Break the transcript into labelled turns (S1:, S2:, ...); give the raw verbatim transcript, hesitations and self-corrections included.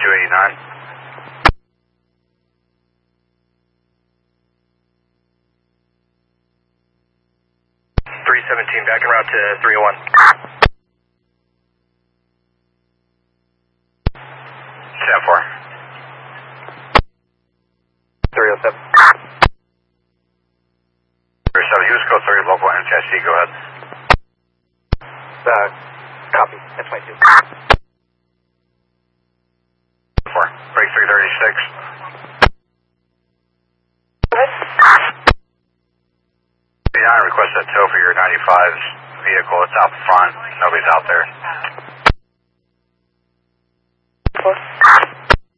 S1: two eighty-nine. three seventeen, back en route to three oh one. ten four. three oh seven. three oh seven, use code three, local N T I C, go ahead.
S2: Uh, copy, that's my two.
S1: four, break three thirty-six. Request a tow for your ninety-five vehicle. It's out front. Nobody's out there.